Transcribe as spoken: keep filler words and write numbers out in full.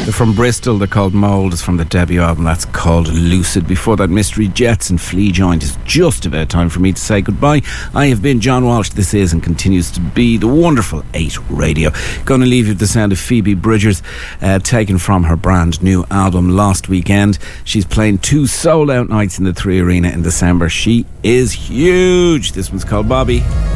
They're from Bristol. They're called Mould. It's from the debut album that's called Lucid. Before that, Mystery Jets and Flea Joint. Is just about time for me to say goodbye. I have been John Walsh. This is and continues to be the wonderful eight Radio. Going to leave you with the sound of Phoebe Bridgers, uh, taken from her brand new album Lost Weekend. She's playing two sold out nights in the Three Arena in December. She is huge. This one's called Bobby.